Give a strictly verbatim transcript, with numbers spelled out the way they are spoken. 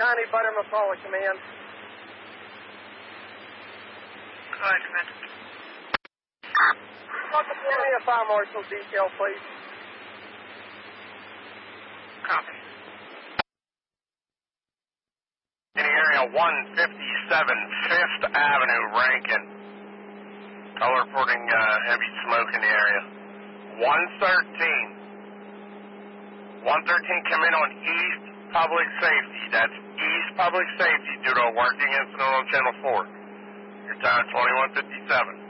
Connie Butter McCullough, command. Go ahead, command. Give me a fire marshal detail, please. Copy. In area one fifty-seven Fifth Avenue, Rankin. Color reporting uh, heavy smoke in the area. one thirteen. one thirteen come in on East Public Safety. That's East Public Safety due to a working incident on Channel four. Your time twenty-one fifty-seven.